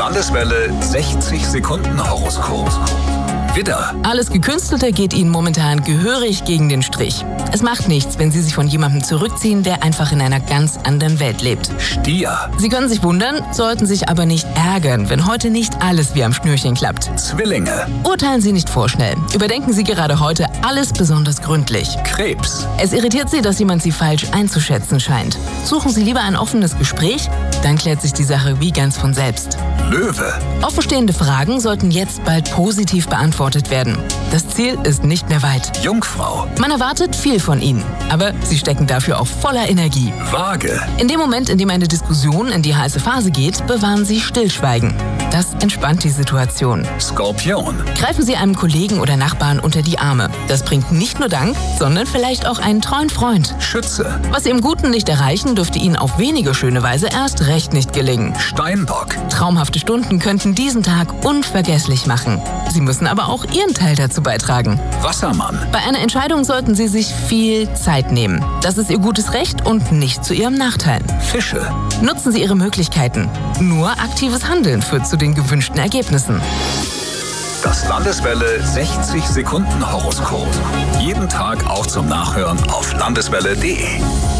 Landeswelle 60 Sekunden Horoskop. Widder. Alles Gekünstelte geht Ihnen momentan gehörig gegen den Strich. Es macht nichts, wenn Sie sich von jemandem zurückziehen, der einfach in einer ganz anderen Welt lebt. Stier. Sie können sich wundern, sollten sich aber nicht ärgern, wenn heute nicht alles wie am Schnürchen klappt. Zwillinge. Urteilen Sie nicht vorschnell. Überdenken Sie gerade heute alles besonders gründlich. Krebs. Es irritiert Sie, dass jemand Sie falsch einzuschätzen scheint. Suchen Sie lieber ein offenes Gespräch, dann klärt sich die Sache wie ganz von selbst. Löwe. Offenstehende Fragen sollten jetzt bald positiv beantwortet werden. Das Ziel ist nicht mehr weit. Jungfrau. Man erwartet viel von Ihnen, aber Sie stecken dafür auch voller Energie. Waage. In dem Moment, in dem eine Diskussion in die heiße Phase geht, bewahren Sie Stillschweigen. Das entspannt die Situation. Skorpion. Greifen Sie einem Kollegen oder Nachbarn unter die Arme. Das bringt nicht nur Dank, sondern vielleicht auch einen treuen Freund. Schütze. Was Sie im Guten nicht erreichen, dürfte Ihnen auf wenige schöne Weise erst recht nicht gelingen. Steinbock. Traumhafte Stunden könnten diesen Tag unvergesslich machen. Sie müssen aber auch Ihren Teil dazu beitragen. Wassermann. Bei einer Entscheidung sollten Sie sich viel Zeit nehmen. Das ist Ihr gutes Recht und nicht zu Ihrem Nachteil. Fische. Nutzen Sie Ihre Möglichkeiten. Nur aktives Handeln führt zu den gewünschten Ergebnissen. Das Landeswelle 60 Sekunden Horoskop. Jeden Tag auch zum Nachhören auf landeswelle.de.